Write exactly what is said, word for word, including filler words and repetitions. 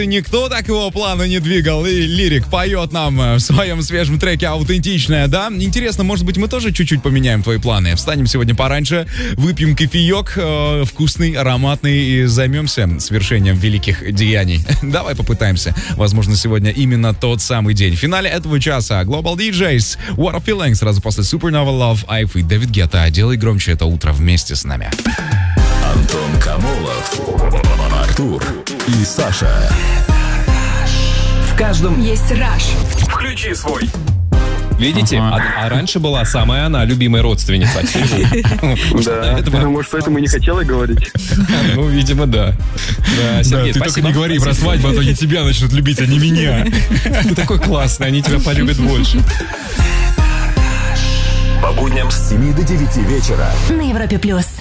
Никто так его планы не двигал, и Лирик поет нам в своем свежем треке «Аутентичная», да? Интересно, может быть, мы тоже чуть-чуть поменяем твои планы? Встанем сегодня пораньше, выпьем кофеек э, вкусный, ароматный и займемся свершением великих деяний. Давай попытаемся. Возможно, сегодня именно тот самый день. В финале этого часа Global ди джейс, What a Feeling, сразу после Supernova Love, Айф и Дэвид Гетта. Делай громче это утро вместе с нами. Антон Камолов, Артур и Саша. В каждом есть раш. Включи свой. Видите? Ага. А, а раньше была самая она, любимая родственница. Да, может, поэтому и не хотела говорить. Ну, видимо, да. Да, Сергей, ты только не говори про свадьбу, а то они тебя начнут любить, а не меня. Ты такой классный, они тебя полюбят больше. По будням с семи до девяти вечера На Европе плюс.